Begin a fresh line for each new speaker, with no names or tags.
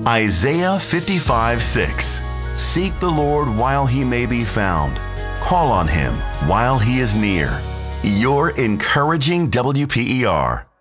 Isaiah 55:6. Seek the Lord while he may be found. Call on him while he is near. Your encouraging WPER.